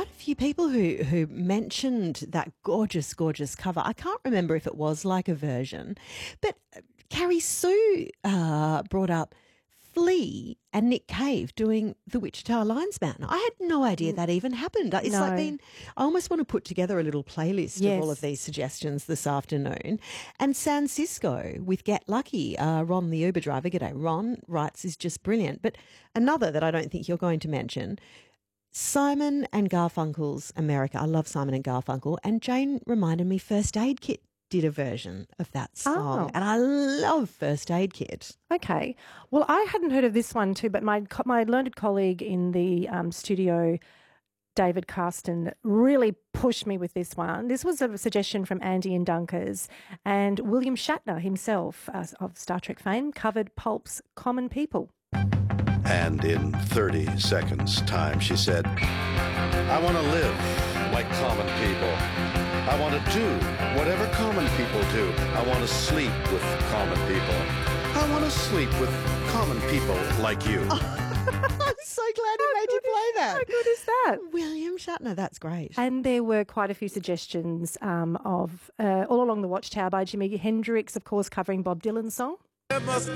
quite a few people who mentioned that gorgeous, gorgeous cover. I can't remember if it was like a version, but Carrie Sue brought up Flea and Nick Cave doing the Wichita Linesman. I had no idea that even happened. It's No. like I almost want to put together a little playlist of all of Yes. these suggestions this afternoon. And San Cisco with Get Lucky, Ron the Uber driver, g'day Ron, writes is just brilliant. But another that I don't think you're going to mention, Simon and Garfunkel's America. I love Simon and Garfunkel. And Jane reminded me First Aid Kit did a version of that song. Oh. And I love First Aid Kit. Okay. Well, I hadn't heard of this one too, but my learned colleague in the studio, David Carston, really pushed me with this one. This was a suggestion from Andy and Dunkers, and William Shatner himself, of Star Trek fame, covered Pulp's Common People. And in 30 seconds' time, she said, I want to live like common people. I want to do whatever common people do. I want to sleep with common people. I want to sleep with common people like you. I'm so glad you made you play that. How good is that? William Shatner, that's great. And there were quite a few suggestions of All Along the Watchtower by Jimi Hendrix, of course, covering Bob Dylan's song. There must